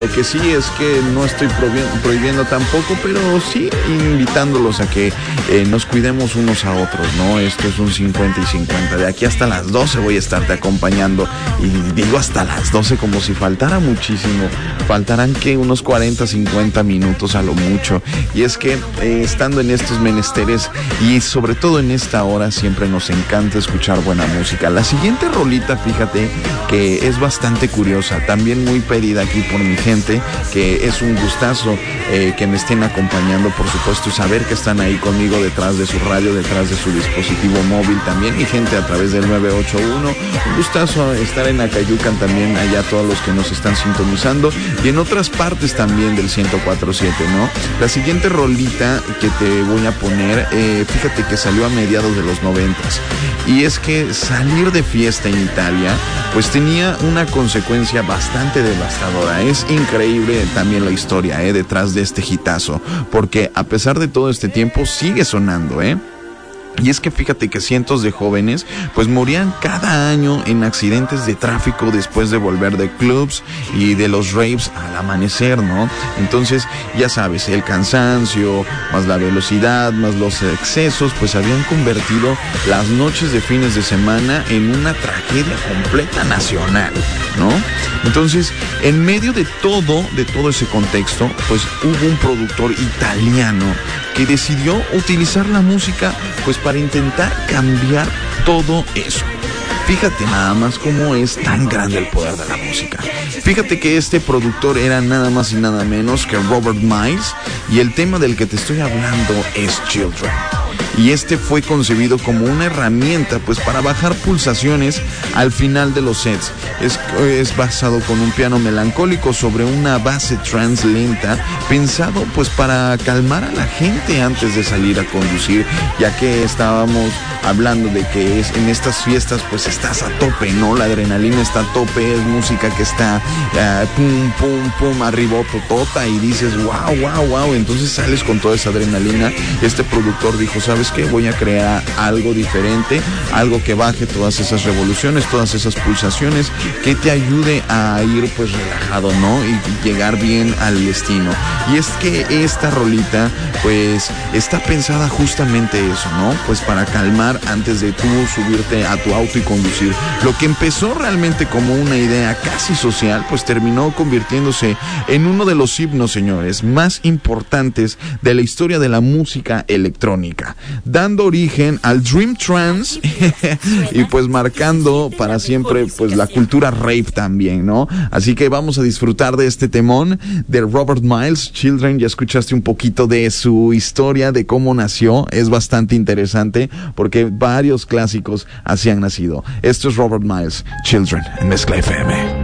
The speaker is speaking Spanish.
Lo que sí es que no estoy prohibiendo tampoco, pero sí invitándolos a que nos cuidemos unos a otros, ¿no? Esto es un 50 y 50. De aquí hasta las 12 voy a estarte acompañando. Y digo hasta las 12 como si faltara muchísimo. Faltarán que unos 40, 50 minutos a lo mucho. Y es que estando en estos menesteres y sobre todo en esta hora siempre nos encanta escuchar buena música. La siguiente rolita, fíjate que es bastante curiosa, también muy pedida aquí por mi gente, que es un gustazo que me estén acompañando, por supuesto, y saber que están ahí conmigo detrás de su radio, detrás de su dispositivo móvil también, y gente a través del 981. Un gustazo estar en Acayucan también, allá todos los que nos están sintonizando, y en otras partes también del 104.7, ¿no? La siguiente rolita que te voy a poner, fíjate que salió a mediados de los 90s, y es que salir de fiesta en Italia pues tenía una consecuencia bastante devastadora. Es increíble también la historia detrás de este hitazo, porque a pesar de todo este tiempo sigue sonando, Y es que fíjate que cientos de jóvenes pues morían cada año en accidentes de tráfico después de volver de clubs y de los raves al amanecer, ¿no? Entonces, ya sabes, el cansancio, más la velocidad, más los excesos, pues habían convertido las noches de fines de semana en una tragedia completa nacional, ¿no? Entonces, en medio de todo ese contexto, pues hubo un productor italiano que decidió utilizar la música pues para intentar cambiar todo eso. Fíjate nada más cómo es tan grande el poder de la música. Fíjate que este productor era nada más y nada menos que Robert Miles, y el tema del que te estoy hablando es Children. Y este fue concebido como una herramienta pues para bajar pulsaciones al final de los sets. Es basado con un piano melancólico sobre una base trance lenta, pensado pues para calmar a la gente antes de salir a conducir, ya que estábamos hablando de que en estas fiestas pues estás a tope, ¿no? La adrenalina está a tope, es música que está pum, pum, pum, arriba, totota, y dices wow, wow, wow. Entonces sales con toda esa adrenalina. Este productor dijo, ¿sabes qué? Voy a crear algo diferente, algo que baje todas esas revoluciones, todas esas pulsaciones, que te ayude a ir pues relajado, ¿no? Y llegar bien al destino. Y es que esta rolita pues está pensada justamente eso, ¿no? Pues para calmar antes de tú subirte a tu auto y conducir. Lo que empezó realmente como una idea casi social, pues terminó convirtiéndose en uno de los himnos, señores, más importantes de la historia de la música electrónica, dando origen al Dream Trance y pues marcando para siempre pues la cultura rave también, ¿no? Así que vamos a disfrutar de este temón de Robert Miles, Children. Ya escuchaste un poquito de su historia, de cómo nació. Es bastante interesante porque varios clásicos así han nacido. Esto es Robert Miles, Children, en Mezcla FM.